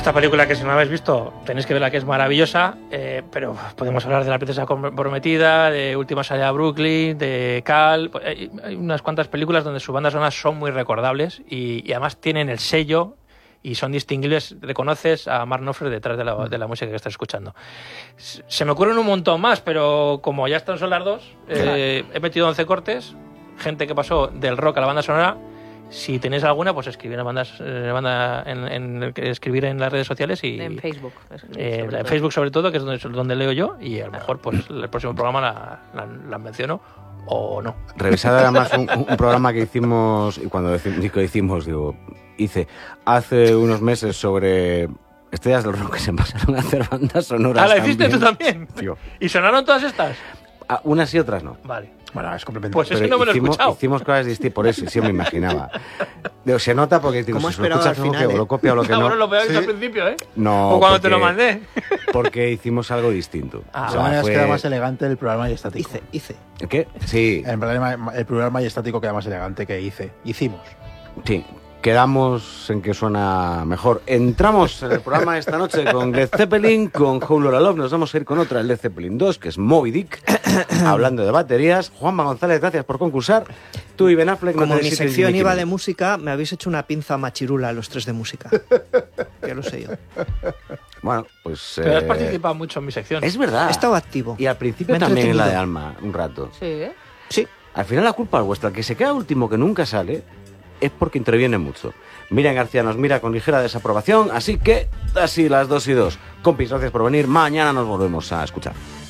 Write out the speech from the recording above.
Esta película, que si no la habéis visto, tenéis que verla, que es maravillosa, pero podemos hablar de La princesa prometida, de Última salida a Brooklyn, de Cal. Hay unas cuantas películas donde sus bandas sonoras son muy recordables y además tienen el sello y son distinguibles. Reconoces a Mark Knopfler detrás de la música que estás escuchando. Se me ocurren un montón más, pero como ya están son las dos, he metido 11 cortes, gente que pasó del rock a la banda sonora. Si tenéis alguna, pues escribir escribir en las redes sociales y en Facebook. En Facebook sobre todo, que es donde leo yo, y a lo mejor pues el próximo programa la menciono o no. Revisad además un programa que hicimos, y cuando hice hace unos meses sobre estrellas del rock que se pasaron a hacer bandas sonoras. ¿La hiciste tú también? Tío. ¿Y sonaron todas estas? Unas y otras no. Vale. Bueno, es complementario. Pues ese no me lo he escuchado. Hicimos cosas distintas, por eso, sí me imaginaba. Se nota porque digo, si lo escuchas que o lo copia o lo que no. Bueno, lo peor que al principio, ¿eh? No. O cuando te lo mandé. Porque hicimos algo distinto. De todas maneras queda más elegante el plural majestático. Hice. ¿Qué? Sí. El plural majestático queda más elegante que hicimos. Sí. Quedamos en que suena mejor. Entramos en el programa esta noche con Led Zeppelin, con Whole Lotta Love. Nos vamos a ir con otra, el Led Zeppelin 2, que es Moby Dick, hablando de baterías. Juanma González, gracias por concursar. Tú y Ben Affleck... Como mi sección iba de música, me habéis hecho una pinza machirula los tres de música. Ya lo sé yo. Bueno, pues... Pero has participado mucho en mi sección. Es verdad. He estado activo. Y al principio también en la de Alma, un rato. Sí, Sí. Al final la culpa es vuestra. El que se queda último, que nunca sale, es porque interviene mucho. Miriam García nos mira con ligera desaprobación, así que así las 2:02. Compis, gracias por venir. Mañana nos volvemos a escuchar.